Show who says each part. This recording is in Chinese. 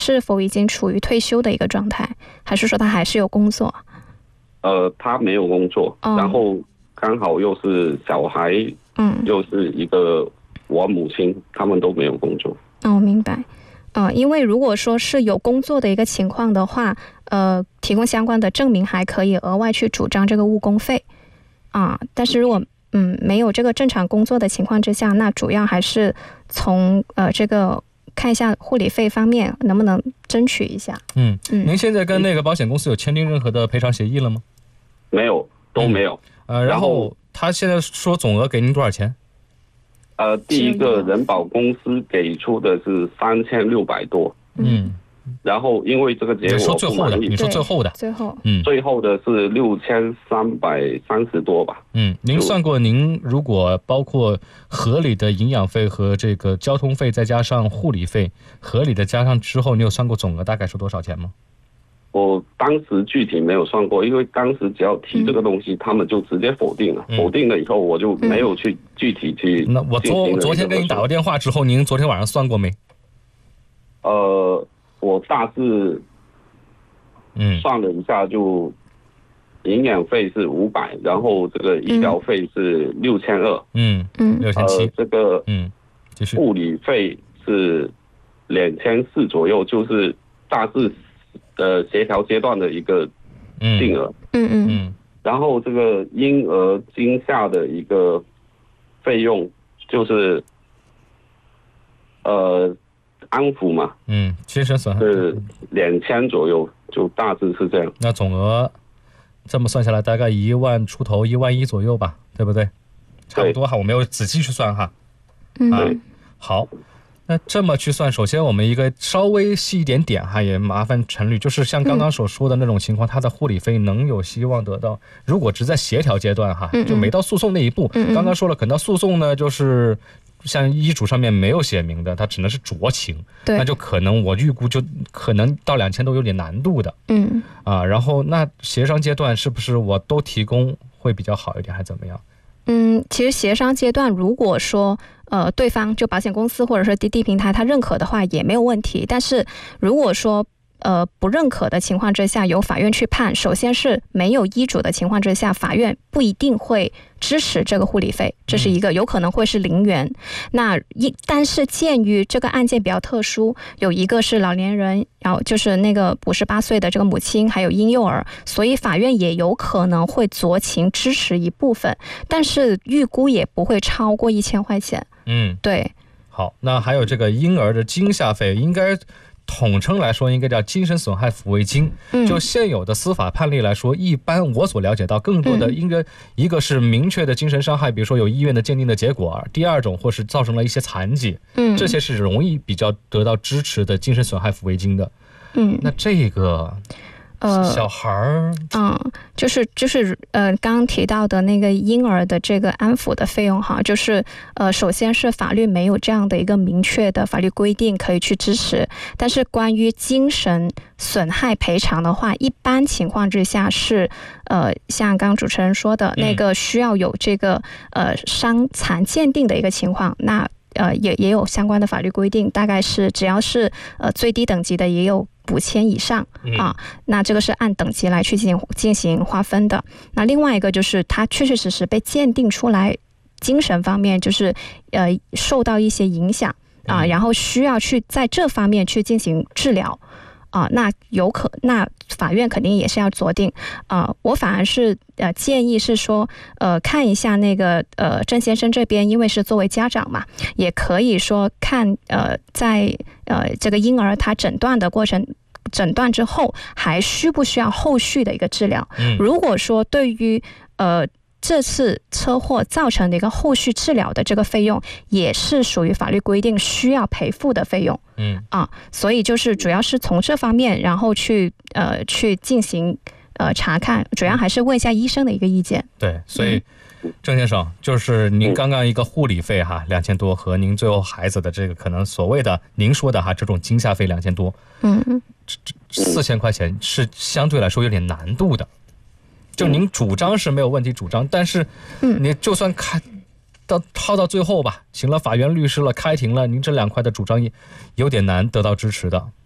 Speaker 1: 是否已经处于退休的一个状态，还是说他还是有工作？
Speaker 2: 他没有工作，然后刚好又是小孩，又是一个我母亲，他们都没有工作。
Speaker 1: 明白。因为如果说是有工作的一个情况的话，提供相关的证明还可以额外去主张这个误工费但是如果没有这个正常工作的情况之下，那主要还是从这个看一下护理费方面能不能争取一下。
Speaker 3: 您现在跟那个保险公司有签订任何的赔偿协议了吗？
Speaker 2: 没有，都没有。
Speaker 3: 然后他现在说总额给您多少钱？
Speaker 2: 第一个人保公司给出的是3600多，然后因为这个结果
Speaker 3: 说最后的，你说最后的，
Speaker 2: 最后的是6330多吧。
Speaker 3: 您算过，您如果包括合理的营养费和这个交通费，再加上护理费，合理的加上之后，你有算过总额大概是多少钱吗？
Speaker 2: 我当时具体没有算过，因为当时只要提这个东西，他们就直接否定了。否定了以后，我就没有去具体去。
Speaker 3: 那我昨天跟你打过电话之后，您昨天晚上算过没？
Speaker 2: 我大致算了一下，就营养费是500，然后这个医疗费是6200，
Speaker 3: 6700，
Speaker 2: 这个护理费是2400左右，就是大致协调阶段的一个金额。然后这个婴儿惊吓的一个费用就是安抚嘛，
Speaker 3: 精神损害
Speaker 2: 是2000左右，就大致是这样。
Speaker 3: 那总额这么算下来大概1万出头，1万1左右吧，对不对？差不多哈，我没有仔细去算哈。好，那这么去算，首先我们一个稍微细一点点哈，也麻烦陈律，就是像刚刚所说的那种情况，他的护理费能有希望得到，如果只在协调阶段哈，就没到诉讼那一步。刚刚说了，可能到诉讼呢，就是像医嘱上面没有写明的，它只能是酌情，那就可能我预估就可能到2000都有点难度的。然后那协商阶段是不是我都提供会比较好一点，还怎么样？
Speaker 1: 其实协商阶段如果说对方就保险公司或者说滴滴平台他认可的话也没有问题，但是如果说不认可的情况之下，由法院去判，首先是没有医嘱的情况之下，法院不一定会支持这个护理费，这是一个，有可能会是0元。但是鉴于这个案件比较特殊，有一个是老年人，然后就是那个58岁的这个母亲，还有婴幼儿，所以法院也有可能会酌情支持一部分，但是预估也不会超过1000块钱。对。
Speaker 3: 好，那还有这个婴儿的惊吓费，应该统称来说应该叫精神损害抚慰金。就现有的司法判例来说，一般我所了解到更多的应该一个是明确的精神伤害，比如说有医院的鉴定的结果，第二种或是造成了一些残疾，这些是容易比较得到支持的精神损害抚慰金的。那这个小孩儿，
Speaker 1: 就是刚刚提到的那个婴儿的这个安抚的费用哈，就是首先是法律没有这样的一个明确的法律规定可以去支持，但是关于精神损害赔偿的话，一般情况之下是像刚刚主持人说的那个需要有这个伤残鉴定的一个情况，那也有相关的法律规定，大概是只要是最低等级的也有5000以上那这个是按等级来去进行划分的。那另外一个就是它确确实实被鉴定出来精神方面就是受到一些影响然后需要去在这方面去进行治疗那法院肯定也是要酌定我反而是建议是说看一下那个郑先生这边，因为是作为家长嘛，也可以说看在这个婴儿他诊断的过程，诊断之后还需不需要后续的一个治疗。如果说对于这次车祸造成的一个后续治疗的这个费用也是属于法律规定需要赔付的费用所以就是主要是从这方面然后去进行查看，主要还是问一下医生的一个意见。
Speaker 3: 对，所以郑先生，就是您刚刚一个护理费2000多和您最后孩子的这个可能所谓的您说的这种惊吓费2000多，4000块钱是相对来说有点难度的。就您主张是没有问题主张，但是你就算掏到最后吧，请了法院律师了，开庭了，您这2块的主张也有点难得到支持的。